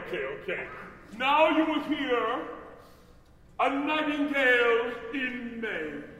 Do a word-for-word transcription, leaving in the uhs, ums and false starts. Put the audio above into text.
okay, okay. Now you will hear A Nightingale in May.